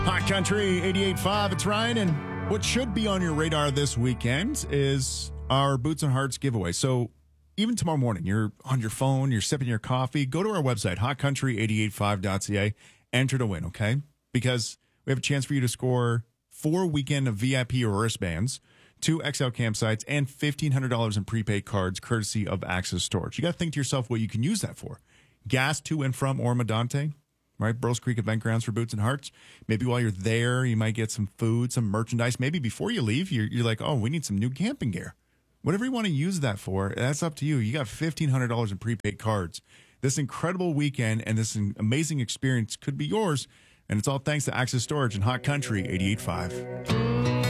Hot Country 88.5, it's Ryan, and what should be on your radar this weekend is our Boots and Hearts giveaway. So even tomorrow morning, you're on your phone, you're sipping your coffee, go to our website, hotcountry885.ca, enter to win, okay? Because we have a chance for you to score 4 weekend of VIP or wristbands, 2 XL campsites, and $1,500 in prepaid cards courtesy of Access Storage. You got to think to yourself what you can use that for. Gas to and from Ormondante, right? Burles Creek Event Grounds for Boots and Hearts. Maybe while you're there, you might get some food, some merchandise. Maybe before you leave, you're like, oh, we need some new camping gear. Whatever you want to use that for, that's up to you. You got $1,500 in prepaid cards. This incredible weekend and this amazing experience could be yours, and it's all thanks to Access Storage and Hot Country 88.5.